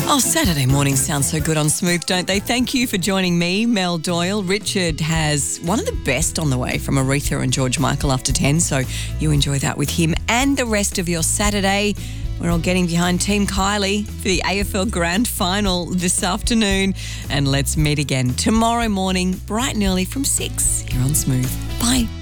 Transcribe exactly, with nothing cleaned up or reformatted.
Oh, Saturday mornings sound so good on Smooth, don't they? Thank you for joining me, Mel Doyle. Richard has one of the best on the way from Aretha and George Michael after ten, so you enjoy that with him and the rest of your Saturday. We're all getting behind Team Kylie for the A F L Grand Final this afternoon. And let's meet again tomorrow morning, bright and early from six here on Smooth. Bye.